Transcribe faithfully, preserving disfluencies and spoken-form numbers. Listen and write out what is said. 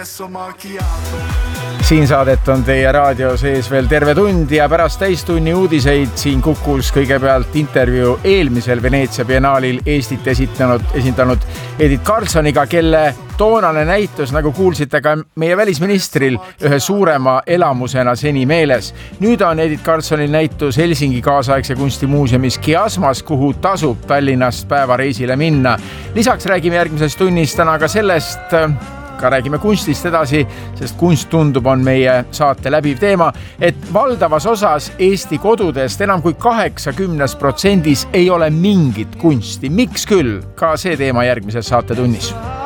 Siin saadet on teie raadio sees veel terve tund ja pärast täistunni uudiseid siin Kukus kõigepealt intervjuu eelmisel Veneetsia biennaalil Eestit esitanud, esindanud Edith Karlssoniga, kelle toonane näitus, nagu kuulsite ka meie välisministril, ühe suurema elamusena seni meeles. Nüüd on Edith Karlssonil näitus Helsingi kaasaegse kunstimuuseumis Kiasmas, kuhu tasub Tallinnast päevareisile minna. Lisaks räägime järgmises tunnis täna ka sellest, ka räägime kunstist edasi, sest kunst tundub on meie saate läbiv teema, et valdavas osas Eesti kodudest enam kui kaheksakümmend protsenti ei ole mingit kunsti. Miks küll? Ka see teema järgmises saate tunnis.